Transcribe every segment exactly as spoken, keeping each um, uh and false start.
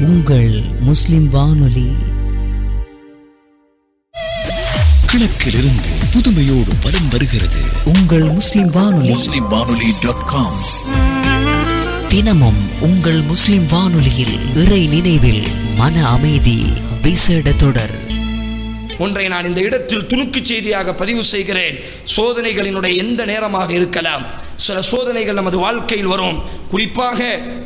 உங்கள் முஸ்லிம் வானொலி. கிழக்கிலிருந்து புதுமையோடு வலம் வருகிறது உங்கள் முஸ்லிம் வானொலி. முஸ்லிம் வானொலி டாட் காம். தினமும் உங்கள் முஸ்லிம் வானொலியில் இறை நினைவில் மன அமைதி விசேட தொடர் ஒன்றை நான் இந்த இடத்தில் துணுக்கு செய்தியாக பதிவு செய்கிறேன். சோதனைகளினுடைய எந்த நேரமாக இருக்கலாம். சில சோதனைகள் நமது வாழ்க்கையில் வரும். குறிப்பாக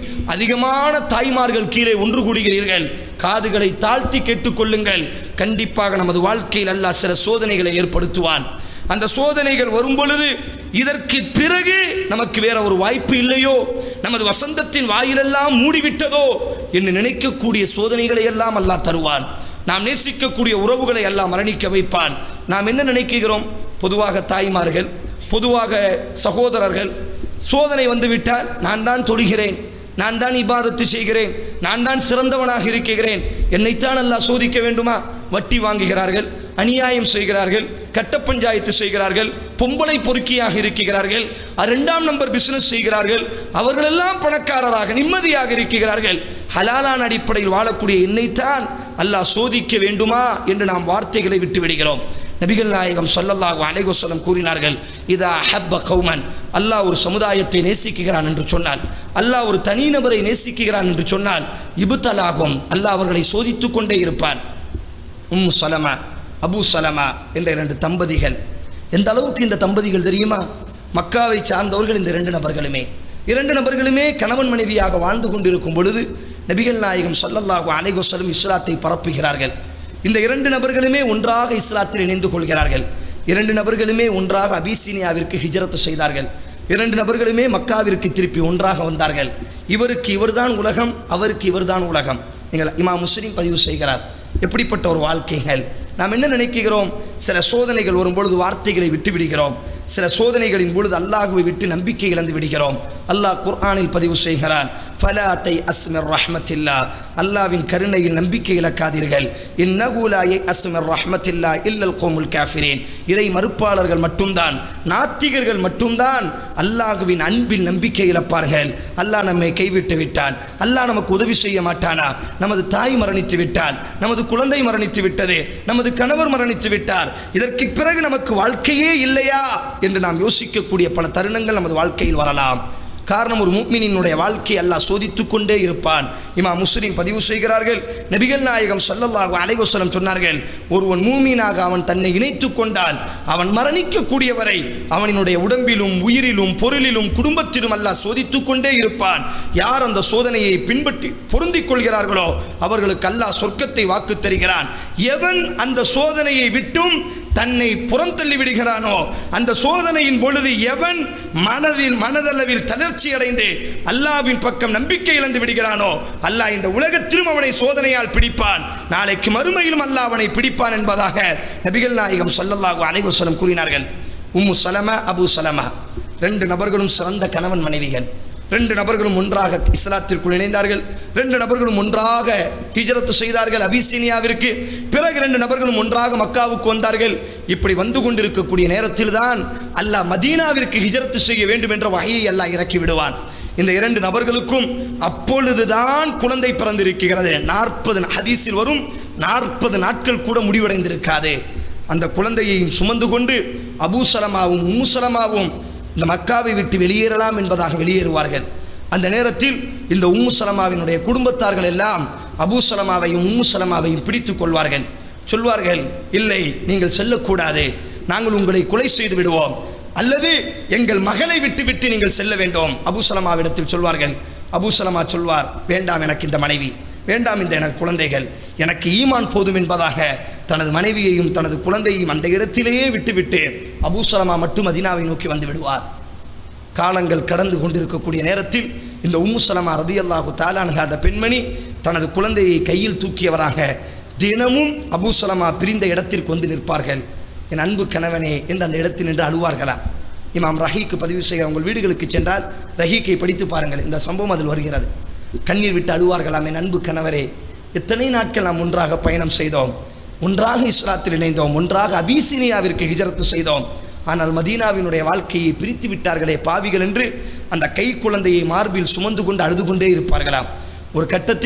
அதிகமான தாய்மார்கள் கீழே ஒன்று கூடுகிறீர்கள். காதுகளை தாழ்த்தி கேட்டுக்கொள்ளுங்கள். கண்டிப்பாக நமது வாழ்க்கையில் அல்லாஹ் சில சோதனைகளை ஏற்படுத்துவான். அந்த சோதனைகள் வரும் பொழுது இதற்கு பிறகு நமக்கு வேற ஒரு வாய்ப்பு இல்லையோ, நமது வசந்தத்தின் வாயிலெல்லாம் மூடிவிட்டதோ என்று நினைக்கக்கூடிய சோதனைகளை எல்லாம் அல்லாஹ் தருவான். நாம் நேசிக்கக்கூடிய உறவுகளை எல்லாம் மரணிக்க வைப்பான். நாம் என்ன நினைக்கிறோம்? பொதுவாக தாய்மார்கள், பொதுவாக சகோதரர்கள், சோதனை வந்துவிட்டால் நான் தான் தொழுகிறேன், நான் தான் இபாதத்து செய்கிறேன், நான் தான் சிறந்தவனாக இருக்கிறேன், என்னைத்தான் அல்லாஹ் சோதிக்க வேண்டுமா? வட்டி வாங்குகிறார்கள், அநியாயம் செய்கிறார்கள், கட்ட பஞ்சாயத்து செய்கிறார்கள், பொம்பளை பொறுக்கியாக இருக்கிறார்கள், இரண்டாம் நம்பர் பிசினஸ் செய்கிறார்கள், அவர்களெல்லாம் பணக்காரராக நிம்மதியாக இருக்கிறார்கள். ஹலாலான அடிப்படையில் வாழக்கூடிய என்னைத்தான் அல்லாஹ் சோதிக்க வேண்டுமா என்று நாம் வார்த்தைகளை விட்டு விடுகிறோம். நபிகள் நாயகம் ஸல்லல்லாஹு அலைஹி வஸல்லம் கூறினார்கள், இதா ஹப்ப கௌமன், அல்லாஹ் ஒரு சமுதாயத்தை நேசிக்கிறான் என்று சொன்னால், அல்லாஹ் ஒரு தனிநபரை நேசிக்கிறான் என்று சொன்னால், இப்தலாகும், அல்லாஹ் அவர்களை சோதித்து கொண்டே இருப்பான். உம்மு சலமா, அபு சலமா என்ற இரண்டு தம்பதிகள். எந்த அளவுக்கு இந்த தம்பதிகள் தெரியுமா? மக்காவை சார்ந்தவர்கள். இந்த இரண்டு நபர்களுமே இரண்டு நபர்களுமே கணவன் மனைவியாக வாழ்ந்து கொண்டிருக்கும் பொழுது நபிகள் நாயகம் ஸல்லல்லாஹு அலைஹி வஸல்லம் இஸ்லாத்தை பரப்புகிறார்கள். இந்த இரண்டு நபர்களுமே ஒன்றாக இஸ்லாத்தில் இணைந்து கொள்கிறார்கள். இரண்டு நபர்களுமே ஒன்றாக அபிசீனியாவிற்கு ஹிஜ்ரத் செய்தார்கள். இரண்டு நபர்களுமே மக்காவிற்கு திருப்பி ஒன்றாக வந்தார்கள். இவருக்கு இவர்தான் உலகம், அவருக்கு இவர்தான் உலகம். நீங்கள் இமாம் முஸ்லிம் பதிவு செய்கிறார். எப்படிப்பட்ட ஒரு வாழ்க்கைகள்! நாம் என்ன நினைக்கிறோம்? சில சோதனைகள் வரும்பொழுது வார்த்தைகளை விட்டு விடுகிறோம். சில சோதனைகளின் பொழுது அல்லாஹுவை விட்டு நம்பிக்கை இழந்து விடுகிறோம். அல்லாஹ் குர்ஆனில் பதிவு செய்கிறான், ஃபலா தய்அஸ் மிர் ரஹ்மத்தில்லாஹ், அல்லாஹ்வின் கருணையில் நம்பிக்கை இழக்காதீர்கள். இன்னஹு லா யய்அஸ் மிர் ரஹ்மத்தில்லாஹ் இல்லல் கௌமுல் காஃபிரீன், இறை மறுப்பாளர்கள் மட்டும்தான், நாத்திகர்கள் மட்டும்தான் அல்லாஹ்வின் அன்பில் நம்பிக்கை இழப்பார்கள். அல்லாஹ் நம்மை கைவிட்டு விட்டான், அல்லாஹ் நமக்கு உதவி செய்ய மாட்டானா? நமது தாய் மரணித்து விட்டால், நமது குழந்தை மரணித்து விட்டது, நமது கணவர் மரணித்து விட்டார், இதற்கு பிறகு நமக்கு வாழ்க்கையே இல்லையா என்று நாம் யோசிக்கக்கூடிய பல தருணங்கள் நமது வாழ்க்கையில் வரலாம். காரணம், ஒரு முஃமினினுடைய வாழ்க்கை அல்லாஹ் சோதித்துக் கொண்டே இருப்பான். இமாம் முஸ்லிம் பதிவு செய்கிறார்கள், நபிகள் நாயகம் ஸல்லல்லாஹு அலைஹி வஸல்லம் சொன்னார்கள், ஒருவன் மூமீனாக அவன் தன்னை இணைத்துக் கொண்டால் அவன் மரணிக்கக்கூடிய வரை அவனினுடைய உடம்பிலும் உயிரிலும் பொருளிலும் குடும்பத்திலும் அல்லாஹ் சோதித்துக் கொண்டே இருப்பான். யார் அந்த சோதனையை பின்பற்றி பொருந்திக் கொள்கிறார்களோ அவர்களுக்கு அல்லாஹ் சொர்க்கத்தை வாக்கு தருகிறான். எவன் அந்த சோதனையை விட்டும் தன்னை புறந்தள்ளி விடுகிறானோ, அந்த சோதனையின் பொழுது எவன் மனதில் மனதளவில் தளர்ச்சி அடைந்து அல்லாஹ்வின் பக்கம் நம்பிக்கை இழந்து விடுகிறானோ, அல்லாஹ் இந்த உலகத்திலும் அவனை சோதனையால் பிடிப்பான், நாளைக்கு மறுமையிலும் அல்லாஹ் அவனை பிடிப்பான் என்பதாக நபிகள் நாயகம் ஸல்லல்லாஹு அலைஹி வஸல்லம் கூறினார்கள். உம்மு சலமா, அபு சலமா ரெண்டு நபர்களும் சிறந்த கணவன் மனைவிகள். ரெண்டு நபர்களும் ஒன்றாக இஸ்லாத்திற்குள் இணைந்தார்கள். ரெண்டு நபர்களும் ஒன்றாக ஹிஜ்ரத் செய்தார்கள் அபிசீனியாவிற்கு. பிறகு ரெண்டு நபர்களும் ஒன்றாக மக்காவுக்கு வந்தார்கள். இப்படி வந்து கொண்டிருக்கக்கூடிய நேரத்தில் தான் அல்லாஹ் மதீனாவிற்கு ஹிஜ்ரத் செய்ய வேண்டும் என்ற வகையை அல்லாஹ் இறக்கி விடுவான். இந்த இரண்டு நபர்களுக்கும் அப்பொழுதுதான் குழந்தை பிறந்திருக்கிறது. நாற்பது ஹதீஸில் வரும், நாற்பது நாட்கள் கூட முடிவடைந்திருக்காது. அந்த குழந்தையையும் சுமந்து கொண்டு அபூ சலமாவும் உம்மு சலமாவும் இந்த மக்காவை விட்டு வெளியேறலாம் என்பதாக வெளியேறுவார்கள். அந்த நேரத்தில் இந்த உம்மு சலமாவினுடைய குடும்பத்தார்கள் எல்லாம் அபூ சலமாவையும் உம்மு சலமாவையும் பிடித்து கொள்வார்கள். சொல்வார்கள், இல்லை, நீங்கள் செல்லக்கூடாது, நாங்கள் உங்களை கொலை செய்து விடுவோம், அல்லது எங்கள் மகளை விட்டு விட்டு நீங்கள் செல்ல வேண்டும். அபூ சலமாவிடத்தில் சொல்வார்கள். அபூ சலமா சொல்வார், வேண்டாம், எனக்கு இந்த மனைவி வேண்டாம், இந்த எனக்கு குழந்தைகள், எனக்கு ஈமான் போதும் என்பதாக தனது மனைவியையும் தனது குழந்தையையும் அந்த இடத்திலேயே விட்டுவிட்டு அபூ சலமா மட்டும் மதீனாவை நோக்கி வந்து விடுவார். காலங்கள் கடந்து கொண்டிருக்கக்கூடிய நேரத்தில் இந்த உம்மு சலமா ரலியல்லாஹு தஆலா அன்ஹா அந்த பெண்மணி தனது குழந்தையை கையில் தூக்கியவராக தினமும் அபூ சலமா பிரிந்த இடத்திற்கு வந்து நிற்பார்கள். என் அன்பு கணவனே என்று அந்த இடத்தில் நின்று அழுவார்களாம். இமாம் ரஹீக்கு பதிவு செய்ய உங்கள் வீடுகளுக்கு சென்றால் ரஹீக்கை படித்து பாருங்கள், இந்த சம்பவம் அதில் வருகிறது. கண்ணீர் விட்டு அழுவார்களாம், என் அன்பு கணவரே, எத்தனை நாட்கள் நாம் ஒன்றாக பயணம் செய்தோம், ஒன்றாக இஸ்லாத்தில் இணைந்தோம், ஒன்றாக அபிசீனியாவிற்கு ஹிஜ்ரத் செய்தோம், ஆனால் மதீனாவினுடைய வாழ்க்கையை பிரித்து விட்டார்களே பாவிகள் என்று அந்த கை குழந்தையை மார்பில் சுமந்து கொண்டு அழுது கொண்டே இருப்பார்களாம். ஒரு கட்டத்தில்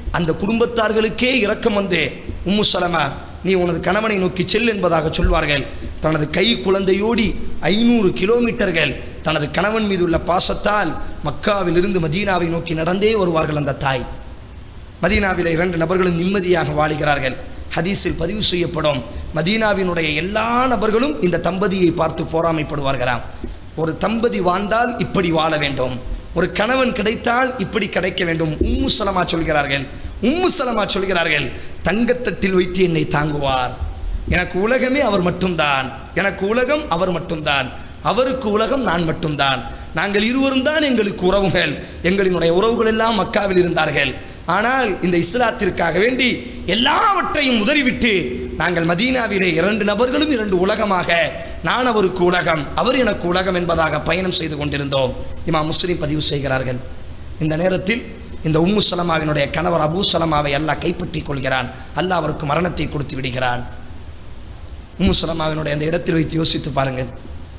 அந்த குடும்பத்தார்களுக்கே இரக்கம் வந்து, உம்மு சலமா நீ உனது கணவனை நோக்கி செல் என்பதாக சொல்வார்கள். தனது கை குழந்தையோடி ஐநூறு கிலோமீட்டர்கள் தனது கணவன் மீது உள்ள பாசத்தால் மக்காவிலிருந்து மதீனாவை நோக்கி நடந்தே வருவார்கள். அந்த தாய் மதீனாவில் இரண்டு நபர்களும் நிம்மதியாக வாழுகிறார்கள். ஹதீஸில் பதிவு செய்யப்படும், மதீனாவினுடைய எல்லா நபர்களும் இந்த தம்பதியை பார்த்து போராமைப்படுவார்களாம். ஒரு தம்பதி வாழ்ந்தால் இப்படி வாழ வேண்டும், ஒரு கணவன் கிடைத்தால் இப்படி கிடைக்க வேண்டும். உம்மு சலமா சொல்கிறார்கள் உம்மு சலமா சொல்கிறார்கள் தங்கத்தட்டில் வைத்து என்னை தாங்குவார். எனக்கு உலகமே அவர் மட்டும்தான், எனக்கு உலகம் அவர் மட்டும்தான், அவருக்கு உலகம் நான் மட்டும்தான். நாங்கள் இருவரும் தான் எங்களுக்கு உறவுகள். எங்களினுடைய உறவுகள் எல்லாம் மக்காவில் இருந்தார்கள். ஆனால் இந்த இஸ்லாத்திற்காக வேண்டி எல்லாவற்றையும் உதறிவிட்டு நாங்கள் மதீனாவிலே இரண்டு நபர்களும் இரண்டு உலகமாக, நான் அவருக்கு உலகம், அவர் எனக்கு உலகம் என்பதாக பயணம் செய்து கொண்டிருந்தோம். இமாம் முஸ்லிம் பதிவு செய்கிறார்கள். இந்த நேரத்தில் இந்த உம்மு சலமாவினுடைய கணவர் அபூ சலமாவை அல்லாஹ் கைப்பற்றி கொள்கிறான். அல்லாஹ் அவருக்கு மரணத்தை கொடுத்து விடுகிறான். உம்மு சலமாவினுடைய அந்த இடத்தில் வைத்து யோசித்து பாருங்கள்.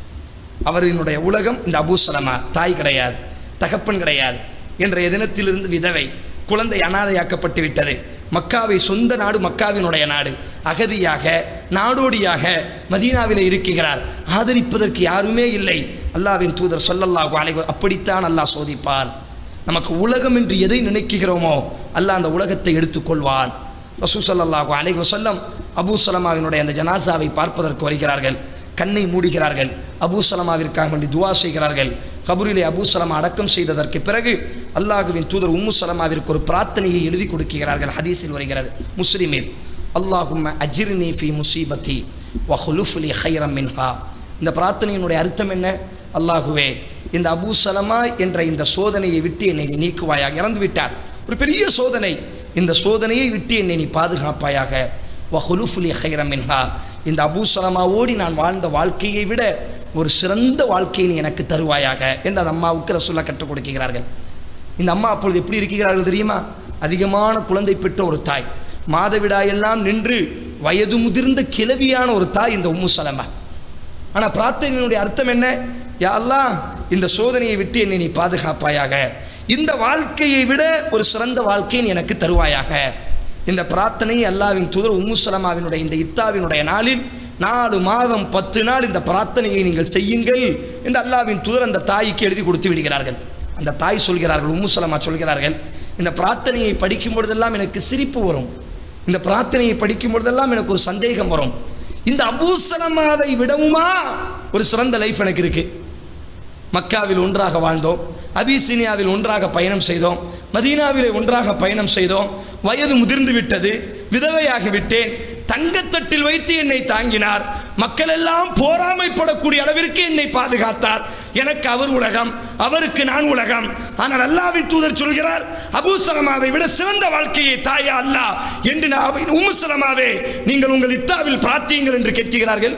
அவரினுடைய உலகம் இந்த அபூ சலமா, தாய் கிடையாது, தகப்பன் கிடையாது. இன்றைய தினத்திலிருந்து விதவை, குழந்தை அனாதையாக்கப்பட்டு விட்டது. மக்காவை சொந்த நாடு, மக்காவினுடைய நாடு, அகதியாக நாடோடியாக மதீனாவிலே இருக்கிறார். ஆதரிப்பதற்கு யாருமே இல்லை. அல்லாஹ்வின் தூதர் ஸல்லல்லாஹு அலைஹி வஸல்லம் அப்படித்தான் அல்லாஹ் சோதிப்பான். நமக்கு உலகம் என்று எதை நினைக்கிறோமோ அல்லாஹ் அந்த உலகத்தை எடுத்துக்கொள்வான். ரசூல் ஸல்லல்லாஹு அலைஹி வஸல்லம் அபூ சலமாவினுடைய அந்த ஜனாசாவை பார்ப்பதற்கு வருகிறார்கள். கண்ணை மூடுகிறார்கள். அபூ சலமாவிற்காக வேண்டி துவா செய்கிறார்கள். கபூரிலே அபூ சலமா அடக்கம் செய்ததற்கு பிறகு அல்லாஹ்வின் தூதர் உம்மு சலமாவிற்கு ஒரு பிரார்த்தனையை எழுதி கொடுக்கிறார்கள். ஹதீஸில் வருகிறது, முஸ்லிமில், அல்லாஹும்ம அஜிர்னி ஃபி முசீபத்தி வ ஹுலுஃப் லி கைரம் மின்ஹா. இந்த பிரார்த்தனையினுடைய அர்த்தம் என்ன? அல்லாஹுவே, இந்த அபூ சலமா என்ற இந்த சோதனையை விட்டு என்னை நீ நீக்குவாயாக. இறந்து விட்டார், ஒரு பெரிய சோதனை. இந்த சோதனையை விட்டு என்னை நீ பாதுகாப்பாயாக. வ ஹுலுஃப் லி கைரம் மின்ஹா, இந்த அபூ சலமாவோடு நான் வாழ்ந்த வாழ்க்கையை விட ஒரு சிறந்த வாழ்க்கையை நீ எனக்கு தருவாயாக என்று அந்த அம்மாவுக்கு ரசூலுல்லாஹ் கற்றுக் கொடுக்கிறார்கள். இந்த அம்மா அப்பொழுது எப்படி இருக்கிறார்கள் தெரியுமா? அதிகமான குழந்தை பெற்ற ஒரு தாய், மாதவிடாயெல்லாம் நின்று வயது முதிர்ந்த கிழவியான ஒரு தாய் இந்த உம்மு சலமா. ஆனால் பிரார்த்தனையினுடைய அர்த்தம் என்ன? யா அல்லாஹ், இந்த சோதனையை விட்டு என்னை நீ பாதுகாப்பாயாக, இந்த வாழ்க்கையை விட ஒரு சிறந்த வாழ்க்கையை நீ எனக்கு தருவாயாக. இந்த பிரார்த்தனையை அல்லாஹ்வின் தூதர் உம்மு சலமாவினுடைய இந்த இத்தாவினுடைய நாளில் நாலு மாதம் பத்து நாள் இந்த பிரார்த்தனையை நீங்கள் செய்யுங்கள் என்று அல்லாஹ்வின் தூதர் அந்த தாய்க்கு எழுதி கொடுத்து விடுகிறார்கள். அந்த தாய் சொல்கிறார்கள், உம்மு சலமா சொல்கிறார்கள், இந்த பிரார்த்தனையை படிக்கும் பொழுதெல்லாம் எனக்கு சிரிப்பு வரும், இந்த பிரார்த்தனையை படிக்கும் பொழுதெல்லாம் எனக்கு ஒரு சந்தேகம் வரும். இந்த அபூ சலமாவை விடவுமா ஒரு சிறந்த லைஃப் எனக்கு இருக்கு? மக்காவில் ஒன்றாக வாழ்ந்தோம், அபிசீனியாவில் ஒன்றாக பயணம் செய்தோம், மதீனாவிலே ஒன்றாக பயணம் செய்தோம். வயது முதிர்ந்து விட்டது, விதவையாகி விட்டேன். தங்கத்தட்டில் வைத்து என்னை தாங்கினார். மக்கள் எல்லாம் போராமைப்படக்கூடிய அளவிற்கு என்னை பாதுகாத்தார். எனக்கு அவர் உலகம், அவருக்கு நான் உலகம். ஆனால் அல்லாஹ்வின் தூதர் சொல்கிறார், அபூ சலமாவை விட சிறந்த வாழ்க்கையை தாயா அல்லாஹ் என்று நான் உம்மு சலமாவே நீங்கள் உங்கள் இத்தாவில் பிரார்த்தியுங்கள் என்று கேட்கிறார்கள்.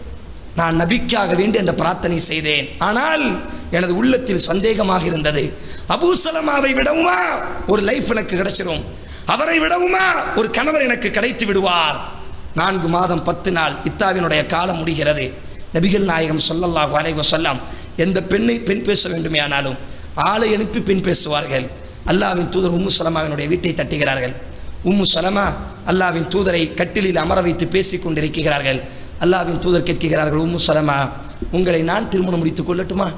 நான் நபிக்காக வேண்டி அந்த பிரார்த்தனை செய்தேன். ஆனால் எனது உள்ளத்தில் சந்தேகமாக இருந்தது, அபூ சலமாவை விடவுமா ஒரு லைஃப் எனக்கு கிடைச்சிரும், அவரை விடவுமா ஒரு கணவர் எனக்கு கிடைத்து விடுவார். நான்கு மாதம் பத்து நாள் இத்தாவினுடைய காலம் முடிகிறது. நபிகள் நாயகம் ஸல்லல்லாஹு அலைஹி வஸல்லம் எந்த பெண்ணை பெண் பேச வேண்டுமே ஆனாலும் ஆளை அனுப்பி பெண் பேசுவார்கள். அல்லாஹ்வின் தூதர் உம்மு சலமாவினுடைய வீட்டை தட்டுகிறார்கள். உம்மு சலமா அல்லாஹ்வின் தூதரை கட்டிலில் அமர வைத்து பேசிக் கொண்டிருக்கிறார்கள். அல்லாஹ்வின் தூதர் கேட்கிறார்கள், உம்மு சலமா, உங்களை நான் திருமணம் முடித்துக் கொள்ளட்டுமா?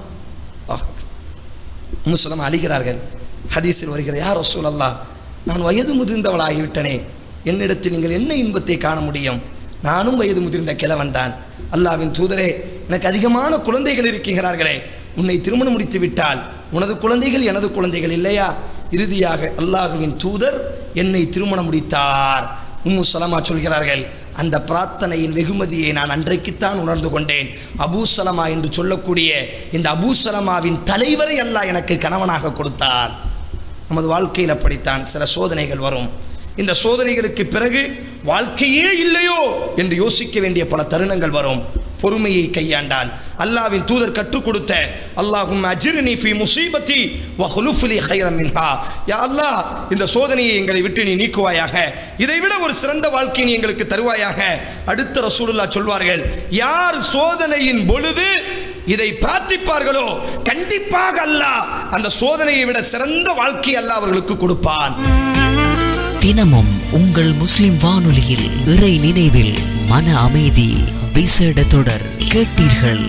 உம்மு சலமா அழுகிறார்கள். ஹதீஸில் வருகிற, யா ரசூலல்லாஹ், நான் வயது முதிர்ந்தவளாகிவிட்டனே, என்னிடத்தில் நீங்கள் என்ன இன்பத்தை காண முடியும்? நானும் வயது முதிர்ந்த கிழவன் தான். அல்லாஹ்வின் தூதரே, எனக்கு அதிகமான குழந்தைகள் இருக்கிறார்களே, உன்னை திருமணம் முடித்து விட்டால் உனது குழந்தைகள் எனது குழந்தைகள் இல்லையா? இறுதியாக அல்லாஹ்வின் தூதர் என்னை திருமணம் முடித்தார். உம்மு சலமா சொல்கிறார்கள், அந்த பிரார்த்தனையின் வெகுமதியை நான் அன்றைக்குத்தான் உணர்ந்து கொண்டேன். அபூ சலமா என்று சொல்லக்கூடிய இந்த அபூ சலமாவின் தலைவரை அல்லாஹ் எனக்கு கணவனாக கொடுத்தார். நமது வாழ்க்கையில் அப்படித்தான் சில சோதனைகள் வரும். இந்த சோதனைகளுக்கு பிறகு வாழ்க்கையே இல்லையோ என்று யோசிக்க வேண்டிய பல தருணங்கள் வரும். பொறுமையை கையாண்டால் அல்லாஹ்வின் தூதர் கற்றுக் கொடுத்த அல்லாஹும்ம அஜிர்னி ஃபீ முஸீபத்தி வ ஹுலுஃப் லி கைரம் மின்ஹா, யா அல்லாஹ், இந்த சோதனையை எங்களை விட்டு நீ நீக்குவாயாக, இதைவிட ஒரு சிறந்த வாழ்க்கையை நீ எங்களுக்கு தருவாயாக. அடுத்த ரசூலுல்லாஹ் சொல்வார்கள், யார் சோதனையின் பொழுது இதை பிரார்த்திப்பார்களோ கண்டிப்பாக அல்லாஹ் அந்த சோதனையை விட சிறந்த வாழ்க்கை அல்லாஹ் அவர்களுக்கு கொடுப்பான். தினமும் உங்கள் முஸ்லிம் வானொலியில் இறை நினைவில் மன அமைதி விசேட தொடர் கேட்டீர்கள்.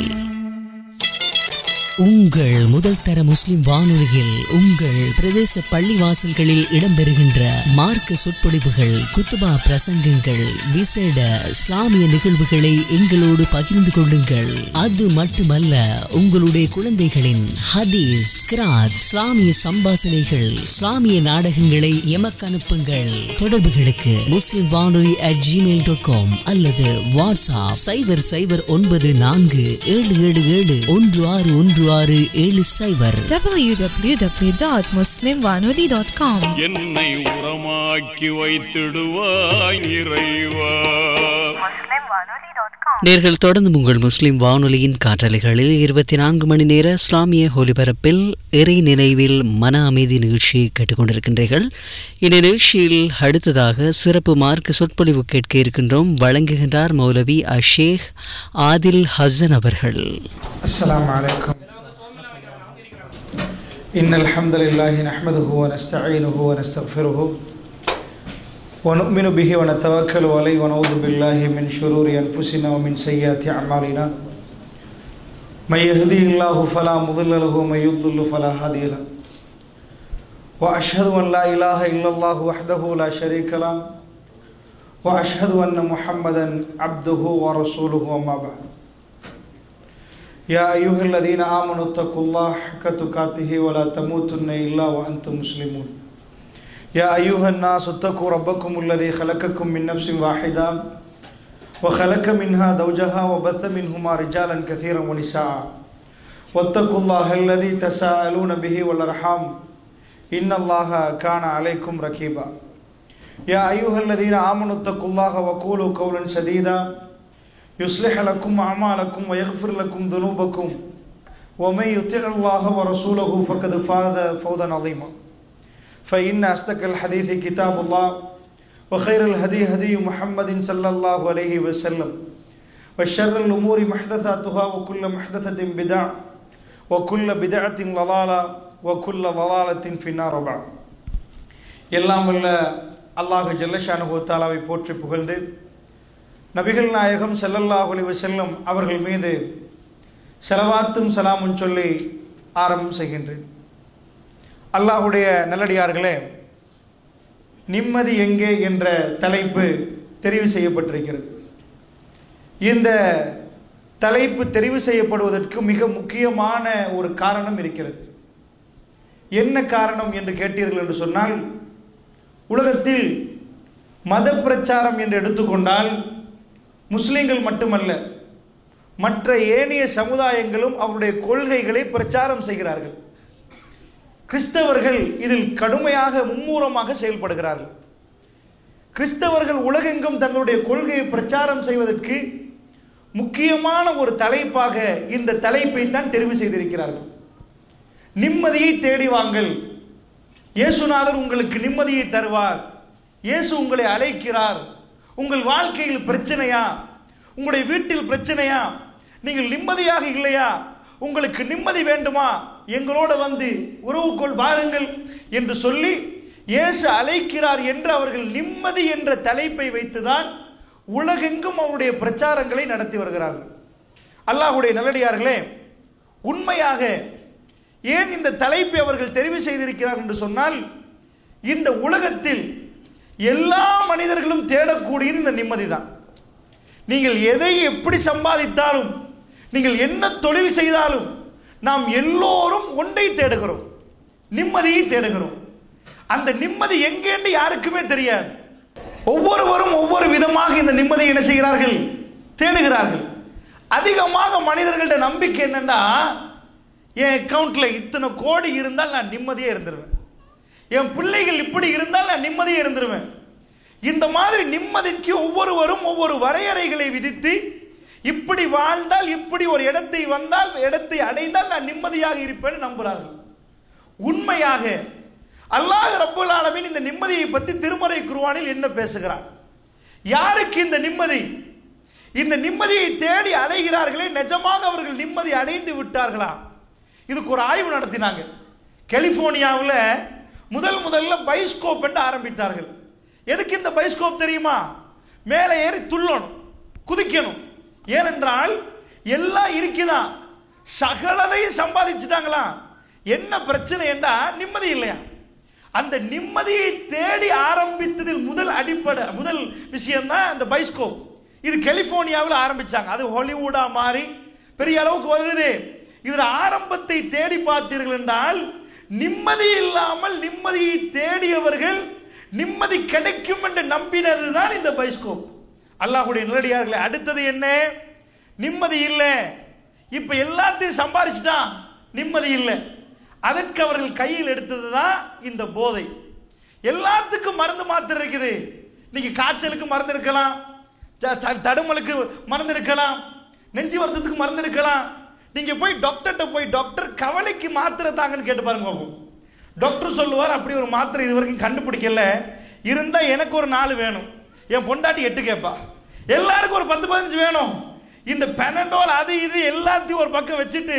உங்கள் முதல் தர முஸ்லிம் வானொலியில் உங்கள் பிரதேச பள்ளிவாசல்களில் இடம்பெறுகின்ற மார்க்க சொற்பொழிவுகள், குத்துபா பிரசங்கங்கள், விசேட இஸ்லாமிய நிகழ்வுகளை எங்களோடு பகிர்ந்து கொள்ளுங்கள். அது மட்டுமல்ல, உங்களுடைய குழந்தைகளின் ஹதீஸ், கிராத், இஸ்லாமிய சம்பாசனைகள், இஸ்லாமிய நாடகங்களை எமக்கு அனுப்புங்கள். தொடர்புகளுக்கு முஸ்லிம் வானொலி அட் ஜிமெயில் டாட் காம் அல்லது வாட்ஸ்அப் சைபர் சைபர் ஒன்பது நான்கு ஏழு ஏழு ஏழு ஒன்று ஆறு ஒன்று ஆறு ஏழு சைபர் டபிள்யூ டபிள்யூ டபிள்யூ டாட் முஸ்லிம் வானொலி டாட் காம். என்னை உரமாக்கி வைத்திடுவாய் இறைவா. நேர்கள் தொடர்ந்து உங்கள் முஸ்லிம் வானொலியின் காற்றலைகளில் இருபத்தி நான்கு மணி நேர இஸ்லாமிய ஒலிபரப்பில் இறை நினைவில் மன அமைதி நிகழ்ச்சியை கேட்டுக்கொண்டிருக்கின்றீர்கள். இந்த நிகழ்ச்சியில் அடுத்ததாக சிறப்பு மார்க்க சொற்பொழிவு கேட்க இருக்கின்றோம். வழங்குகின்றார் மௌலவி அஷேக் ஆதில் ஹசன் அவர்கள். அஸ்ஸலாமு அலைக்கும். இன்னல் ஹம்தலில்லாஹி நஹ்மதுஹு வ நஸ்தஈனுஹு வ நஸ்தக்ஃபிருஹு வ நு'மினு பிஹி வ நதவக்கலு அலைஹி வ நஊது பில்லாஹி மின் ஷுரூரி அன்ஃபுஸினா வ மின் ஸய்யிஆத்தி அஅமாலினா. மை யஹ்திஹில்லாஹு ஃபலா முضில்ல லஹு வ மை யுض்லில் ஃபலா ஹாதிய லஹு. வ அஷ்ஹது அன் லா இலாஹா இல்லல்லாஹு வஹ்தஹு லா ஷரீக லஹு வ அஷ்ஹது அன்ன முஹம்மதன் அப்துஹு வ ரசூலுஹு. அம்மா பஅத். யா அய்யுஹல்லதீன ஆமனு தக்குல்லாஹ ஹக்க துகாத்திஹி வ லா தமூதுன்ன இல்லா வ அன்தும் முஸ்லிமூன். யா அய்யுஹன் நாஸு தக்கு ரப்பக்குமுல்லதீ ஹலகக்கும் மின் நஃப்ஸின் வாஹிதா வ ஹலக மின்ஹா தௌஜஹா வ பத்த மின்ஹுமா ரிஜாலன் கஸீரன் வ நிஸாஅ வத்தக்குல்லாஹல்லதீ தஸாஅலூன பிஹி வல் அர்ஹாம் இன்னல்லாஹ கான அலைக்கும் ரகீபா. யா அய்யுஹல்லதீன ஆமனு தக்குல்லாஹ வ கூலு கௌலன் ஸதீதா يصلح لكم أعمالكم ويغفر لكم ذنوبكم ومن يطع الله ورسوله فقد فاز فوزا عظيما. فإن أصدق الحديث كتاب الله وخير الهدي هدي محمد صلى الله عليه وسلم وشر الأمور محدثاتها وكل محدثة بدعة وكل بدعة ضلالة وكل ضلالة في النار. بعد எல்லாம் வல்ல அல்லாஹ் ஜல்ல ஷானஹு வ தஆலாவை போற்றி புகழ்ந்து நபிகள் நாயகம் ஸல்லல்லாஹு அலைஹி வஸல்லம் அவர்கள் மீது ஸலவாத்தும் சலாமும் சொல்லி ஆரம்பம் செய்கின்றேன். அல்லாஹ்வுடைய நல்லடியார்களே, நிம்மதி எங்கே என்ற தலைப்பு தெரிவு செய்யப்பட்டிருக்கிறது. இந்த தலைப்பு தெரிவு செய்யப்படுவதற்கு மிக முக்கியமான ஒரு காரணம் இருக்கிறது. என்ன காரணம் என்று கேட்டீர்கள் என்று சொன்னால், உலகத்தில் மத பிரச்சாரம் என்று எடுத்துக்கொண்டால் முஸ்லிம்கள் மட்டுமல்ல, மற்ற ஏனைய சமுதாயங்களும் அவருடைய கொள்கைகளை பிரச்சாரம் செய்கிறார்கள். கிறிஸ்தவர்கள் இதில் கடுமையாக மும்மூரமாக செயல்படுகிறார்கள். கிறிஸ்தவர்கள் உலகெங்கும் தங்களுடைய கொள்கையை பிரச்சாரம் செய்வதற்கு முக்கியமான ஒரு தலைப்பாக இந்த தலைப்பை தான் தெரிவு செய்திருக்கிறார்கள். நிம்மதியை தேடி வாங்கள், இயேசுநாதர் உங்களுக்கு நிம்மதியை தருவார், இயேசு உங்களை அழைக்கிறார். உங்கள் வாழ்க்கையில் பிரச்சனையா, உங்களுடைய வீட்டில் பிரச்சனையா, நீங்கள் நிம்மதியாக இல்லையா, உங்களுக்கு நிம்மதி வேண்டுமா, எங்களோட வந்து உறவுக்குள் வாருங்கள் என்று சொல்லி இயேசு அழைக்கிறார் என்று அவர்கள் நிம்மதி என்ற தலைப்பை வைத்துதான் உலகெங்கும் அவருடைய பிரச்சாரங்களை நடத்தி வருகிறார்கள். அல்லாஹ்வுடைய நல்லடியார்களே, உண்மையாக ஏன் இந்த தலைப்பை அவர்கள் தெரிவு செய்திருக்கிறார் என்று சொன்னால், இந்த உலகத்தில் எல்லா மனிதர்களும் தேடக்கூடியது இந்த நிம்மதி தான். நீங்கள் எதை எப்படி சம்பாதித்தாலும், நீங்கள் என்ன தொழில் செய்தாலும், நாம் எல்லோரும் ஒன்றை தேடுகிறோம், நிம்மதியை தேடுகிறோம். அந்த நிம்மதி எங்கேன்னு யாருக்குமே தெரியாது. ஒவ்வொருவரும் ஒவ்வொரு விதமாக இந்த நிம்மதியை என்ன செய்கிறார்கள், தேடுகிறார்கள். அதிகமாக மனிதர்கள்ட்ட நம்பிக்கை என்னன்னா, என் அக்கௌண்ட்ல இத்தனை கோடி இருந்தால் நான் நிம்மதியே இருந்துருவேன், என் பிள்ளைகள் இப்படி இருந்தால் நான் நிம்மதியே இருந்துருவேன். இந்த மாதிரி நிம்மதிக்கு ஒவ்வொருவரும் ஒவ்வொரு வரையறைகளை விதித்து, இப்படி வாழ்ந்தால், இப்படி ஒரு இடத்தை வந்தால், இடத்தை அடைந்தால் நான் நிம்மதியாக இருப்பேன்னு நம்புகிறார்கள். உண்மையாக அல்லாஹ் ரப்பல் ஆலமீன் இந்த நிம்மதியை பற்றி திருமறை குர்ஆனில் என்ன பேசுகிறார்? யாருக்கு இந்த நிம்மதி? இந்த நிம்மதியை தேடி அலைகிறார்களே, நிஜமாக அவர்கள் நிம்மதி அடைந்து விட்டார்களா? இதுக்கு ஒரு ஆய்வு நடத்தினாங்க. கலிபோர்னியாவில் முதல் முதல்ல பைஸ்கோப் என்று ஆரம்பித்தார்கள். எதுக்கு இந்த பைஸ்கோப் தெரியுமா? மேலே ஏறி துள்ளணும், குதிக்கணும். ஏனென்றால் எல்லாம் இருக்குதான், சகலதையும் சம்பாதிச்சுட்டாங்களா. என்ன பிரச்சனை என்றா நிம்மதி இல்லையா? அந்த நிம்மதியை தேடி ஆரம்பித்ததில் முதல் அடிப்படை முதல் விஷயம் தான் இந்த பைஸ்கோப். இது கலிபோர்னியாவில் ஆரம்பிச்சாங்க, அது ஹாலிவுடா மாறி பெரிய அளவுக்கு வருது. இதில் ஆரம்பத்தை தேடி பார்த்தீர்கள் என்றால் நிம்மதி இல்லாமல் நிம்மதியை தேடியவர்கள் நிம்மதி கிடைக்கும் என்று நம்பினது தான் இந்த பைஸ்கோப். அல்லாஹ்வுடைய நல்லடியார்களே, அடுத்தது என்ன? நிம்மதி இல்லை. இப்ப எல்லாத்தையும் சம்பாதிச்சுட்டான், நிம்மதி இல்லை. அதற்கு அவர்கள் கையில் எடுத்தது தான் இந்த போதை. எல்லாத்துக்கும் மருந்து மாத்திரை இருக்குது. இன்னைக்கு காய்ச்சலுக்கு மருந்து இருக்கலாம், தடுமலுக்கு மருந்து இருக்கலாம், நெஞ்சு வருத்தத்துக்கு மருந்து இருக்கலாம். நீங்க போய் டாக்டர்கிட்ட போய் டாக்டர் கவலைக்கு மாத்திரை தாங்கன்னு கேட்டு பாருங்க. டாக்டர் சொல்லுவார், அப்படி ஒரு மாத்திரை இது வரைக்கும் கண்டுபிடிக்கல, இருந்தா எனக்கு ஒரு நாலு வேணும், என் பொண்டாட்டி எட்டு கேட்பா, எல்லாருக்கும் ஒரு பத்து பதினஞ்சு வேணும். இந்த பெனடோல் அது இது எல்லாத்தையும் ஒரு பக்கம் வச்சுட்டு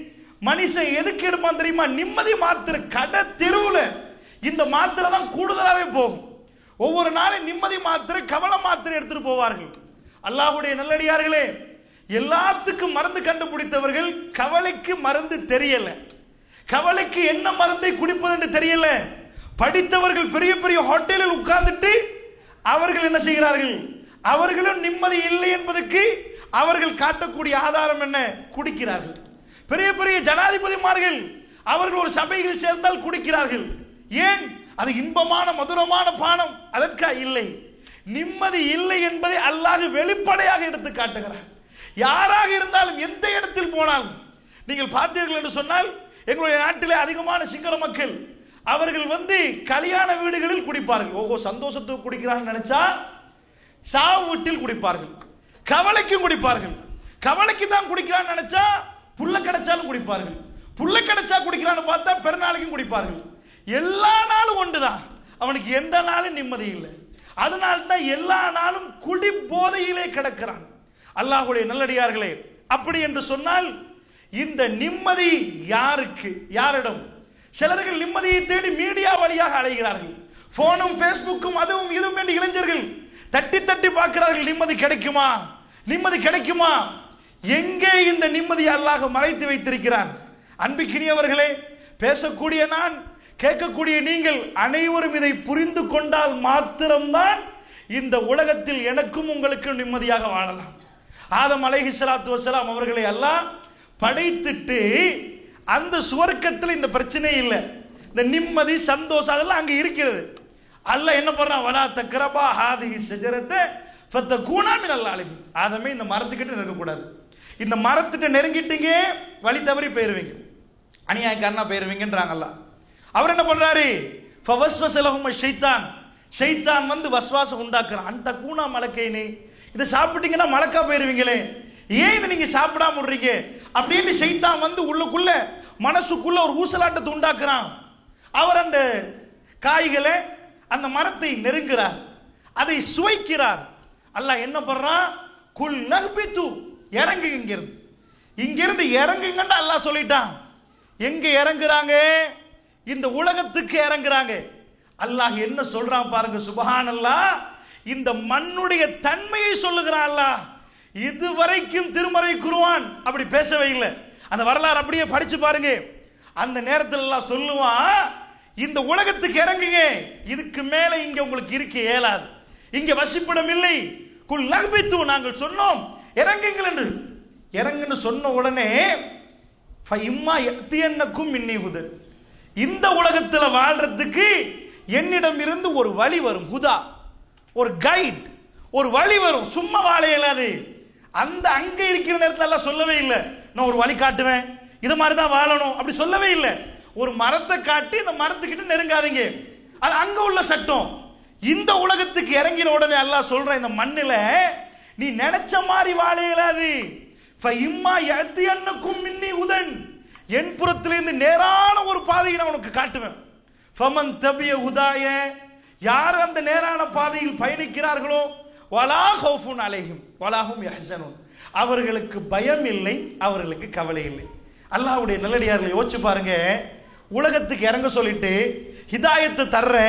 மனுஷன் எதுக்கு எடுப்பான் தெரியுமா? நிம்மதி மாத்திரை. கடை தெருவில் இந்த மாத்திரை தான் கூடுதலாகவே போகும். ஒவ்வொரு நாளும் நிம்மதி மாத்திரை, கவலை மாத்திரை எடுத்துட்டு போவார்கள். அல்லாஹ்வுடைய நல்லடியார்களே, எல்லாத்துக்கும் மருந்து கண்டுபிடித்தவர்கள் கவலைக்கு மருந்து தெரியல, கவலைக்கு என்ன மருந்தை குடிப்பது என்று தெரியல. படித்தவர்கள் பெரிய பெரிய ஹோட்டலில் உட்கார்ந்துட்டு அவர்கள் என்ன செய்கிறார்கள்? அவர்களும் நிம்மதி இல்லை என்பதற்கு அவர்கள் காட்டக்கூடிய ஆதாரம் என்ன? குடிக்கிறார்கள். பெரிய பெரிய ஜனாதிபதிமார்கள் அவர்கள் ஒரு சபையில் சேர்ந்தால் குடிக்கிறார்கள். ஏன்? அது இன்பமான மதுரமான பானம், அதற்கா இல்லை. நிம்மதி இல்லை என்பதை அல்லாஹ் வெளிப்படையாக எடுத்து காட்டுகிறார். யாராக இருந்தாலும் எந்த இடத்தில் போனாலும் நீங்கள் பார்த்தீர்கள் என்று சொன்னால், எங்களுடைய நாட்டிலே அதிகமான சிங்கள மக்கள் அவர்கள் வந்து கல்யாண வீடுகளில் குடிப்பார்கள். ஓஹோ, சந்தோஷத்துக்கு குடிக்கிறான்னு நினைச்சா சாவு வீட்டில் குடிப்பார்கள், கவலைக்கும் குடிப்பார்கள். கவலைக்கு தான் குடிக்கிறான்னு நினைச்சா புள்ள கிடைச்சாலும் குடிப்பார்கள், புள்ள கிடைச்சா குடிக்கிறான்னு பார்த்தா பெருநாளைக்கும் குடிப்பார்கள். எல்லா நாளும் ஒன்றுதான், அவனுக்கு எந்த நாளும் நிம்மதி இல்லை. அதனால்தான் எல்லா நாளும் குடி போதையிலே கிடக்கிறான். அல்லாஹ்வுடைய நல்லடியார்களே, அப்படி என்று சொன்னால் இந்த நிம்மதி யாருக்கு? யாரிடம்? சிலர்கள் நிம்மதியை தேடி மீடியா வழியாக அலைகிறார்கள். போனும் பேஸ்புக்கும் அதுவும் இதுவும் என்று இளைஞர்கள் தட்டி தட்டி பார்க்கிறார்கள். நிம்மதி கிடைக்குமா? நிம்மதி கிடைக்குமா? எங்கே இந்த நிம்மதி அல்லாஹ் மறைத்து வைத்திருக்கிறான்? அன்பிக்கினியவர்களே, பேசக்கூடிய நான், கேட்கக்கூடிய நீங்கள் அனைவரும் இதை புரிந்து கொண்டால் மாத்திரம்தான் இந்த உலகத்தில் எனக்கும் உங்களுக்கும் நிம்மதியாக வாழலாம். ஆதம் அலைஹிஸ்ஸலாத்து வஸ்ஸலாம் அவர்களை அல்லாஹ் படைத்துட்டு அந்த சுவர்க்கத்தில் இந்த பிரச்சனை இல்லை, இந்த நிம்மதி சந்தோஷம் அதெல்லாம் அங்க இருக்கிறது. அல்லாஹ் என்ன பண்றான்? வலா தக்ரபா ஹாதிஹி ஷஜரத ஃபதகூனா மினல் ஆலிமீன். ஆதமே, இந்த மரத்துக்கிட்ட நெருங்க கூடாது. இந்த மரத்திட்ட நெருங்கிட்டீங்க வழி தவறி போயிருவீங்க, அநியாயக்காரனா போயிருவீங்கன்றாங்கல்ல. அவர் என்ன பண்றாரு? ஃபவஸ்வஸ லஹும் ஷைத்தான். ஷைத்தான் வந்து வஸ்வாசம் உண்டாக்குறான். அந்த கூனா மலக்கைனே, இதை சாப்பிட்டீங்கன்னா மலக்கா போயிருவீங்களே, ஏன் இதை நீங்க சாப்பிடாம விடுறீங்க அப்படின்னு ஷைத்தான் வந்து உள்ளுக்குள்ள மனசுக்குள்ள ஒரு ஊசலாட்டத்தை உண்டாக்குறான். அவர் அந்த காய்களை அந்த மரத்தை நெருங்குறார், அதை சுவைக்கிறார். அல்லாஹ் என்ன பண்றான்? குல் நஹ்பிது, இறங்கு இங்கிருந்து, இங்கிருந்து இறங்குங்கன்னு அல்லாஹ் சொல்லிட்டான். எங்க இறங்குறாங்க? இந்த உலகத்துக்கு இறங்குறாங்க. அல்லாஹ் என்ன சொல்றான் பாருங்க, சுப்ஹானல்லாஹ். இந்த மண்ணுடைய தன்மையை சொல்லுகிறான் அல்லாஹ். இதுவரைக்கும் திருமறை குர்ஆன் அப்படி பேசவே இல்லை. அந்த வரலாறு அப்படியே படிச்சு பாருங்க. அந்த நேரத்தில் எல்லாம் சொல்லுவான், இந்த உலகத்துக்கு இறங்குங்க, இதுக்கு மேல இங்க உங்களுக்கு இருக்க இயலாது, இங்க வசிப்பிடம் இல்லை. குல் நஹ்பிது, நாங்கள் சொன்னோம் இறங்குங்கள் என்று. இறங்குன்னு சொன்ன உடனே ஃபஇம்மா யத்தியன்னக்கும் மின்னி ஹுதன், இந்த உலகத்தில் வாழ்றதுக்கு என்னிடம் இருந்து ஒரு வழி வரும். ஹுதா, ஒரு கைட், ஒரு வழி வரும். சும்மா வாழ இயலாது. அந்த அங்க இருக்கிற நேரத்தில் எல்லாம் சொல்லவே இல்லை, நான் ஒரு வழி காட்டுவேன், இது மாதிரி தான் வாழணும் அப்படி சொல்லவே இல்லை. ஒரு மரத்தை காட்டி இந்த மரத்துக்கிட்ட நெருங்காதீங்க, அது அங்க உள்ள சட்டம். இந்த உலகத்துக்கு இறங்கின உடனே அல்லாஹ் சொல்ற, இந்த மண்ணில நீ நினைச்ச மாதிரி வாழ இயலாது. ஃபஇம்மா யத்தியன்னக்கும் மின்னி ஹுதன், என் புறத்திலிருந்து நேரான ஒரு பாதையை நான் உனக்கு காட்டுவேன். ஃபமன் தபிய ஹுதாய, யார் அந்த நேரான பாதையில் பயணிக்கிறார்களோ, வலா ஹௌஃபுன் அலைஹிம் வலாஹும் யஹ்ஸனூன், அவர்களுக்கு பயம் இல்லை, அவர்களுக்கு கவலை இல்லை. அல்லாஹ்வுடைய நல்லடியார்களை யோசிச்சு பாருங்க. உலகத்துக்கு இறங்க சொல்லிட்டு ஹிதாயத்தை தர்றேன்,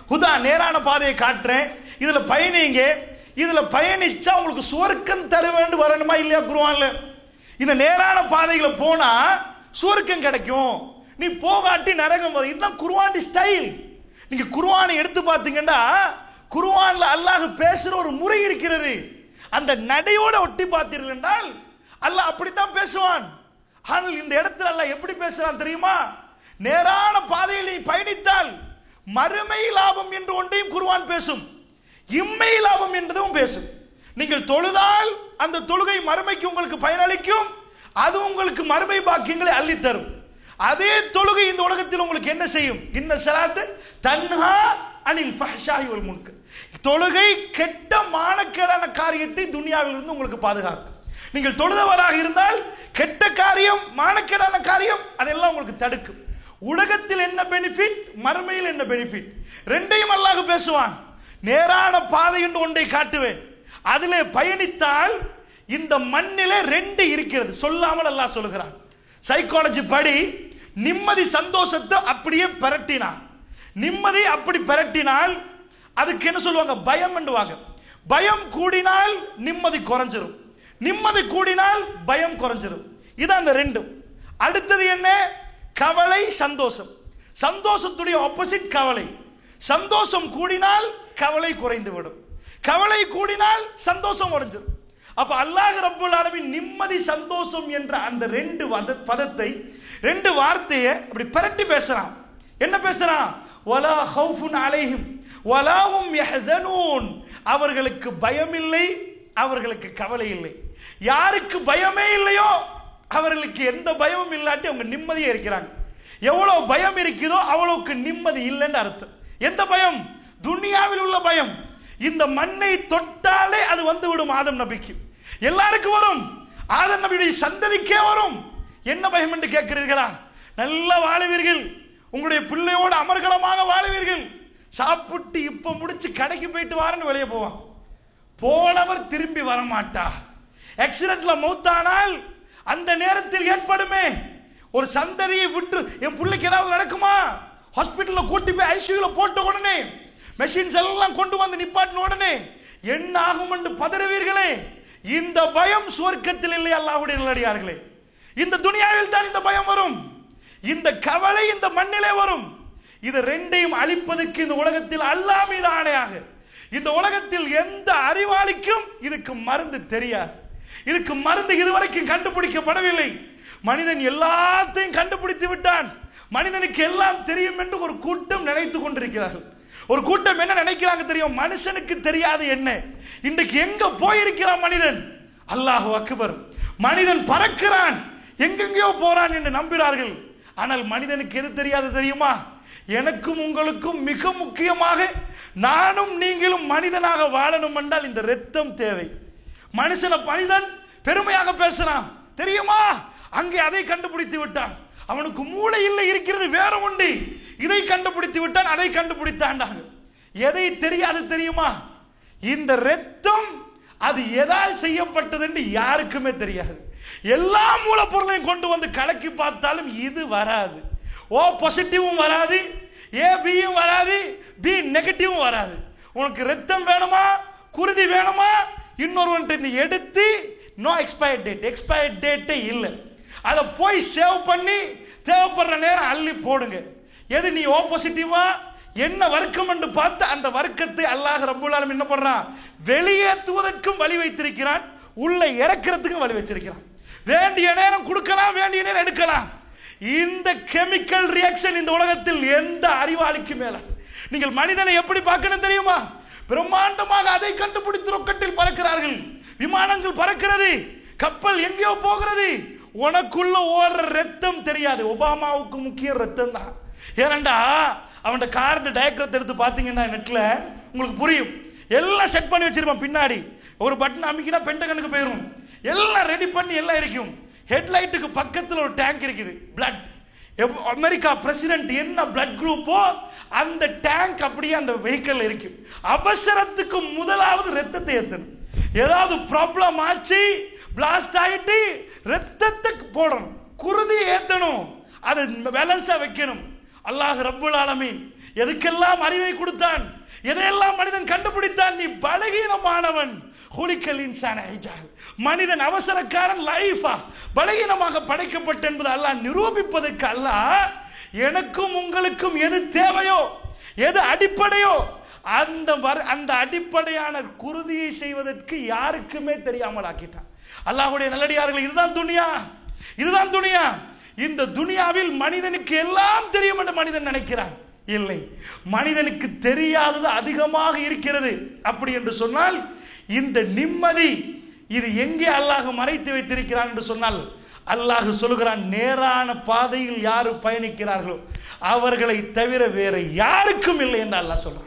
ஹுதா நேரான பாதையை காட்டுறேன், இதுல பயணிங்க, இதுல பயணிச்சா உங்களுக்கு சுவர்க்கம் தர வேண்டும் வரணுமா இல்லையா? குர்ஆன்ல இந்த நேரான பாதைகளை போனா சுவர்க்கம் கிடைக்கும், நீ போகாட்டி நரகம் வரும். இதுதான் குர்ஆன் ஸ்டைல். நீங்க குர்ஆனை எடுத்து பார்த்தீங்கன்னா குர்ஆன்ல அல்லாஹ் பேசுற ஒரு முறை இருக்கிறது. அந்த நடையோட ஒட்டி பார்த்தீர்கள் என்றால் அல்லாஹ் அப்படித்தான் பேசுவான். ஆனால் இந்த இடத்துல அல்லாஹ் எப்படி பேசுறான் தெரியுமா? நேரான பாதையில் நீ பயணித்தால் மறுமை லாபம் என்று ஒன்றையும் குர்ஆன் பேசும், இம்மை லாபம் என்றதும் பேசும். நீங்கள் தொழுதால் அந்த தொழுகை மறுமைக்கு உங்களுக்கு பயனளிக்கும், அது உங்களுக்கு மறுமை பாக்கியங்களை அள்ளித்தரும். அதே தொழுகை இந்த உலகத்தில் உங்களுக்கு என்ன செய்யும்? இன்ன ஸலாத்து தன்ஹா அனில் ஃபஹ்ஷாஹி வல் முன்கர். தொழுகை கெட்ட மானக்கேடான காரியத்தை துனியாவில் இருந்து உங்களுக்கு பாதுகாக்கும். நீங்கள் தொழுதவராக இருந்தால் கெட்ட காரியம், மானக்கேடான காரியம் அதெல்லாம் உங்களுக்கு தடுக்கும். உலகத்தில் என்ன பெனிஃபிட், மறுமையில் என்ன பெனிஃபிட், ரெண்டையும் அல்லாஹ் பேசுவான். நேரான பாதை என்று ஒன்றை காட்டுவேன், அதிலே பயணித்தால் இந்த மண்ணிலே ரெண்டு இருக்கிறது சொல்லாமல் அல்லாஹ் சொல்லுகிறான். சைக்காலஜி படி நிம்மதி சந்தோஷத்தை அப்படியே பிரட்டினான். நிம்மதி அப்படி பிரட்டினால் அதுக்கு என்ன சொல்லுவாங்க? பயம் என்றுவாங்க. பயம் கூடினால் நிம்மதி குறைஞ்சிரும், நிம்மதி கூடினால் பயம் குறைஞ்சிரும். இதான் அந்த ரெண்டும். அடுத்தது என்ன? கவலை, சந்தோஷம். சந்தோஷத்துடைய ஆப்போசிட் கவலை. சந்தோஷம் கூடினால் கவலை குறைந்து விடும், கவலை கூடினால் சந்தோஷம் உடைஞ்சிடும். அப்ப அல்லாஹ் ரப்பல் ஆலமீன் நிம்மதி சந்தோஷம் என்ற அந்த ரெண்டு பதத்தை, ரெண்டு வார்த்தையை அப்படி பிரட்டி பேசுறான். என்ன பேசுறான்? வலா ஹவுஃபுன் அலைஹிம் வலா ஹும் யஹ்ஸனூன். அவர்களுக்கு பயம் இல்லை, அவர்களுக்கு கவலை இல்லை. யாருக்கு பயமே இல்லையோ அவர்களுக்கு எந்த பயமும் இல்லாட்டி அவங்க நிம்மதியா இருக்கிறாங்க. எவ்வளவு பயம் இருக்குதோ அவ்வளவுக்கு நிம்மதி இல்லைன்னு அர்த்தம். எந்த பயம்? துனியாவில் உள்ள பயம். இந்த மண்ணை தொட்டாலே அது வந்து விடும் ஆதம் நபிக்கு, எல்லாருக்கும் வரும், ஆதம் நபியுடைய சந்ததிக்கே வரும். என்ன பயம் என்று கேட்கிறீர்களா? நல்லா வாழுவீர்கள், உங்களுடைய பிள்ளையோடு அமர்கலமாக வாழுவீர்கள். சாப்பிட்டு இப்ப முடிச்சு கடைக்கு போயிட்டு வாரன்னு வெளியே போவான், போனவர் திரும்பி வரமாட்டார். ஆக்சிடென்ட்ல மௌத்தானால் அந்த நேரத்தில் ஏற்படுமே ஒரு சந்ததியை விட்டு, என் பிள்ளைக்கு ஏதாவது நடக்குமா, ஹாஸ்பிட்டல்ல கூட்டி போய் ஐசியூல போட்ட உடனே மெஷின்ஸ் எல்லாம் கொண்டு வந்து நிப்பாட்டின உடனே என்ன ஆகும் என்று பதறுவீர்களே. இந்த பயம் சுவர்க்கத்தில் இல்லை அல்லாஹ்வுடைய நல்லடியார்களே. இந்த துனியாவில் தான் இந்த பயம் வரும், இந்த கவலை இந்த மண்ணிலே வரும். இது ரெண்டையும் அழிப்பதற்கு இந்த உலகத்தில் அல்லாஹ் மீது ஆணையாக, இந்த உலகத்தில் எந்த அறிவாளிக்கும் இதுக்கு மருந்து தெரியாது, இதுக்கு மருந்து இதுவரைக்கும் கண்டுபிடிக்கப்படவில்லை. மனிதன் எல்லாத்தையும் கண்டுபிடித்து விட்டான், மனிதனுக்கு எல்லாம் தெரியும் என்று ஒரு கூட்டம் நினைத்து கொண்டிருக்கிறார்கள். ஒரு கூட்டம் என்ன நினைக்கிறாங்க தெரியும்? மனுஷனுக்கு தெரியாது என்ன, இன்றைக்கு எங்க போயிருக்கிறான் மனிதன், அல்லாஹ் அக்பர், மனிதன் பறக்கிறான், எங்கெங்கயோ போறான் என்று நம்புகிறார்கள். ஆனால் மனிதனுக்கு எது தெரியாது தெரியுமா? எனக்கும் உங்களுக்கும் மிக முக்கியமாக நானும் நீங்களும் மனிதனாக வாழணும் என்றால் இந்த ரத்தம் தேவை. மனுஷன மனிதன் பெருமையாக பேசுறான் தெரியுமா, அங்கே அதை கண்டுபிடித்து விட்டான், அவனுக்கு மூளை இல்லை, இருக்கிறது வேற உண்டு, இதை கண்டுபிடித்து விட்டான், அதை கண்டுபிடித்தாண்டாங்க. எதை தெரியாது தெரியுமா? இந்த ரத்தம் அது எதால் செய்யப்பட்டது என்று யாருக்குமே தெரியாது. எல்லா மூலப்பொருளையும் கொண்டு வந்து கலக்கி பார்த்தாலும் இது வராது. ஓ பாசிட்டிவும் வராது, ஏ பியும் வராது, பி நெகட்டிவும் வராது. உனக்கு ரத்தம் வேணுமா, குருதி வேணுமா, இன்னொருவன்ட்டு எடுத்து நோ எக்ஸ்பயர் டேட், எக்ஸ்பயர் டேட்டே இல்லை, அதை போய் சேவ் பண்ணி தேவைப்படுற நேரம் அள்ளி போடுங்க. எது நீ ஓ பாசிட்டிவா என்ன வர்க்கம் என்று பார்த்து அந்த வர்க்கத்தை அல்லாஹ் ரப்பல் ஆலமீன் என்ன பண்றான்? வெளியேற்றுவதற்கும் வழி வைத்திருக்கிறான், உள்ள இறக்கிறதுக்கும் வழி வச்சிருக்கிறான். வேண்டிய நேரம் கொடுக்கலாம், வேண்டிய நேரம் எடுக்கலாம். இந்த கெமிக்கல் ரியாக்ஷன் இந்த உலகத்தில் எந்த அறிவாளிக்கு மேல. நீங்கள் மனிதனை எப்படி பார்க்கணும் தெரியுமா? பிரம்மாண்டமாக அதை கண்டுபிடித்து ரொக்கெட்டில் பறக்கிறார்கள், விமானங்கள் பறக்கிறது, கப்பல் எங்கேயோ போகிறது, உனக்குள்ள ஓடுற ரத்தம் தெரியாது. ஒபாமாவுக்கு முக்கிய ரத்தம் தான். ஏனண்டா அவன் கார்டு டயக்ராம் எடுத்து பார்த்தீங்கன்னா நெட்ல உங்களுக்கு புரியும், எல்லாம் செட் பண்ணி வச்சிருப்பான். பின்னாடி ஒரு பட்டன் அமைக்கினா பென்டகனுக்கு போயிடும், எல்லாம் ரெடி பண்ணி எல்லாம் இருக்கும். ஹெட்லைட்டுக்கு பக்கத்தில் ஒரு டேங்க் இருக்குது, பிளட். அமெரிக்கா பிரசிடென்ட் என்ன பிளட் குரூப்போ அந்த டேங்க் அப்படியே அந்த வெஹிக்கிள் இருக்கு. அவசரத்துக்கு முதலாவது ரத்தத்தை ஏற்றணும். ஏதாவது ப்ராப்ளம் ஆச்சு, பிளாஸ்ட் ஆயிட்டு ரத்தத்தை போடணும், குருதி ஏற்றணும், அதை பேலன்ஸா வைக்கணும். அல்லாஹ் ரப்பல் ஆலமீன் எதுக்கெல்லாம் அறிவை கொடுத்தான், எதையெல்லாம் மனிதன் கண்டுபிடித்தான். நீ பலகீனமானவன். ஹுலிக்கல் இன்சான ஐஜால், மனிதன் அவசரக்காரன், லைஃபா பலகீனமாக படைக்கப்பட்ட என்பது அல்லாஹ் நிரூபிப்பதற்கு அல்லாஹ் எனக்கும் உங்களுக்கும் எது தேவையோ, எது அடிப்படையோ அந்த அந்த அடிப்படையான குருதியை செய்வதற்கு யாருக்குமே தெரியாமல் ஆக்கிட்டான். அல்லாஹ்வுடைய நல்லடியார்கள், இதுதான் துனியா, இதுதான் துனியா. இந்த துனியாவில் மனிதனுக்கு எல்லாம் தெரியும் என்று மனிதன் நினைக்கிறான். இல்லை, மனிதனுக்கு தெரியாதது அதிகமாக இருக்கிறது. அப்படி என்று சொன்னால் இந்த நிம்மதி இது எங்கே அல்லாஹ் மறைத்து வைத்திருக்கிறான் என்று சொன்னால், அல்லாஹ் சொல்கிறான், நேரான பாதையில் யாரு பயணிக்கிறார்களோ அவர்களை தவிர வேற யாருக்கும் இல்லை என்று அல்லாஹ் சொல்றான்.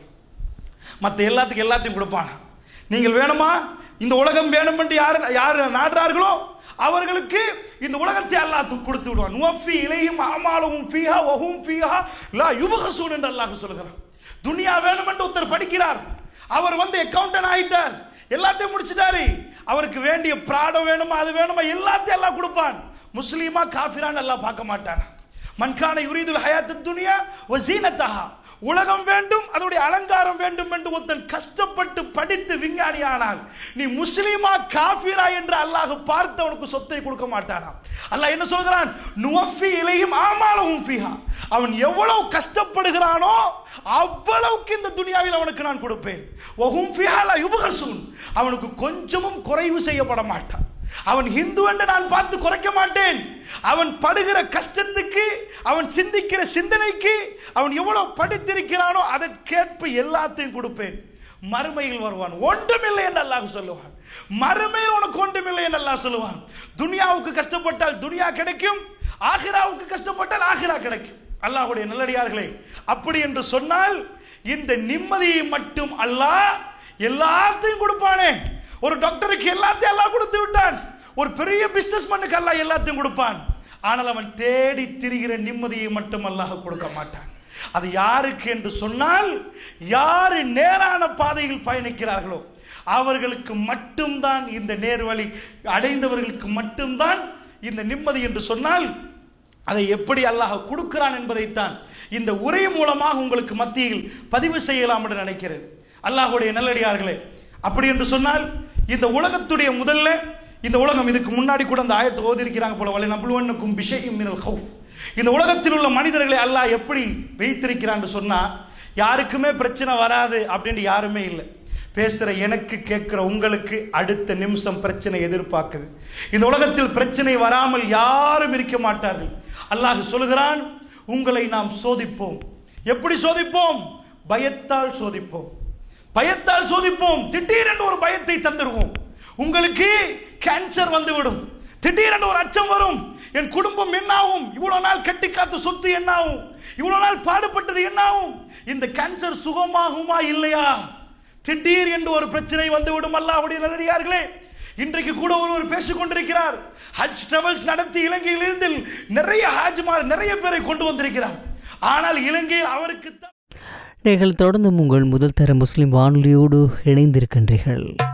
மற்ற எல்லாத்துக்கும் எல்லாத்தையும் கொடுப்பான். நீங்கள் வேணுமா, இந்த உலகம் வேணும் என்று யார் யார் நாடுறார்களோ அவர்களுக்கு இந்த உலகத்தை அல்லாஹ் கொடுத்து விடுவான். நுவஃபி இலைஹிம் அமாலுஹும் ஃபீஹா வஹும் ஃபீஹா லா யுபஹஸூன் என்று அல்லாஹ் சொல்கிறான். துனியா வேணும் என்று ஒருத்தர் படிக்கிறார், அவர் வந்து அக்கவுண்டன்ட் ஆயிட்டார், எல்லாத்தையும் முடிச்சிட்டாரு, அவருக்கு வேண்டிய பிராடம் வேணுமா, அது வேணுமா, எல்லாத்தையும் அல்லாஹ் கொடுப்பான். முஸ்லிமா காஃபிரான் அல்லாஹ் பார்க்க மாட்டான். மன்கான யுரீதுல் ஹயாத்தத் துனியா வ ஸீனத்தஹா, உலகம் வேண்டும், அதனுடைய அலங்காரம் வேண்டும் என்று ஒருத்தன் கஷ்டப்பட்டு படித்து விஞ்ஞானி ஆனால் நீ முஸ்லிமா காஃபிரா என்று அல்லாஹ் பார்த்து அவனுக்கு சொத்தை கொடுக்க மாட்டானா. அல்லாஹ் என்ன சொல்கிறான், நுவஃபி இலைஹிம் அமாலுஹும் ஃபீஹா, அவன் எவ்வளவு கஷ்டப்படுகிறானோ அவ்வளவுக்கு இந்த துனியாவில் அவனுக்கு நான் கொடுப்பேன். வஹும் ஃபீஹா லா யுபஹஸூன், அவனுக்கு கொஞ்சமும் குறைவு செய்யப்பட மாட்டான். அவன் ஹிந்து என்று நான் பார்த்து குறைக்க மாட்டேன். அவன் படுகிற கஷ்டத்துக்கு, அவன் சிந்திக்கிற சிந்தனைக்கு, அவன் எவ்வளவு படித்திருக்கிறானோ அதற்கேற்ப எல்லாத்தையும் கொடுப்பேன். மறுமையில் வருவான், ஒன்றுமில்லை என்று அல்லாஹ் சொல்லுவான். மறுமையில் உனக்கு ஒன்றுமில்லை என்று அல்லாஹ் சொல்லுவான். துனியாவுக்கு கஷ்டப்பட்டால் துனியா கிடைக்கும், ஆகிராவுக்கு கஷ்டப்பட்டால் ஆகிரா கிடைக்கும். அல்லாஹ்வுடைய நல்லடியார்களே, அப்படி என்று சொன்னால் இந்த நிம்மதியை மட்டும் அல்லாஹ் எல்லாத்தையும் கொடுப்பானே. ஒரு டாக்டருக்கு எல்லாத்தையும் அல்லாஹ் கொடுத்து விட்டான், ஒரு பெரிய பிசினஸ் மேனுக்கு அல்லாஹ் எல்லாத்தையும் கொடுப்பான். ஆனால் அவன் தேடி திரிகிற நிம்மதியை மட்டும் அல்லாஹ் கொடுக்க மாட்டான். அது யாருக்கு என்று சொன்னால், யாரு நேரான பாதையில் பயணிக்கிறார்களோ அவர்களுக்கு மட்டும்தான், இந்த நேர்வழி அடைந்தவர்களுக்கு மட்டும்தான் இந்த நிம்மதி என்று சொன்னால், அதை எப்படி அல்லாஹ் கொடுக்கிறான் என்பதைத்தான் இந்த உரை மூலமாக உங்களுக்கு மத்தியில் பதிவு செய்யலாம் என்று நினைக்கிறேன். அல்லாஹ்வுடைய நல்லடியார்களே, அப்படி என்று சொன்னால் இந்த உலகத்துடைய முதல்ல, இந்த உலகம் இதுக்கு முன்னாடி கூட அந்த ஆயத்தை ஓதி இருக்கிறாங்க போல, வலை நபுலுவன்னக்கும் பிஷைஇம் மினல் ஹௌஃப், இந்த உலகத்தில் உள்ள மனிதர்களை அல்லாஹ் எப்படி வைத்திருக்கிறான்னு சொன்னா, யாருக்குமே பிரச்சனை வராது அப்படின்னு யாருமே இல்லை. பேசுற எனக்கு, கேட்கிற உங்களுக்கு அடுத்த நிமிஷம் பிரச்சனை எதிர்பார்க்குது. இந்த உலகத்தில் பிரச்சனை வராமல் யாரும் இருக்க மாட்டார்கள். அல்லாஹ் சொல்கிறான், உங்களை நாம் சோதிப்போம். எப்படி சோதிப்போம்? பயத்தால் சோதிப்போம், பயத்தால் சோதிப்போம். திடீரென்று ஒரு பயத்தை தந்துடுவோம். உங்களுக்கு கேன்சர் வந்துவிடும், திடீரென்று ஒரு அச்சம் வரும். என் குடும்பம் என்னாகும், இவ்வளவு நாள் கட்டி காத்த சொத்து என்னாகும், இவ்வளவு நாள் பாடுபட்டது என்னாகும், இந்த கேன்சர் சுகமாகுமா இல்லையா? திடீர் என்று ஒரு பிரச்சனை வந்துவிடும். அல்லாஹ்வுடைய நல்லடியார்களே, இன்றைக்கு கூட ஒருவர் பேசிக் கொண்டிருக்கிறார், ஹஜ் டிராவல்ஸ் நடத்தி இலங்கையில் இருந்து நிறைய ஹாஜிமார் நிறைய பேரை கொண்டு வந்திருக்கிறார். ஆனால் இலங்கையில் அவருக்கு நீங்கள் தொடர்ந்து உங்கள் முதல் தர முஸ்லிம் வானொலியோடு இணைந்திருக்கின்றீர்கள்.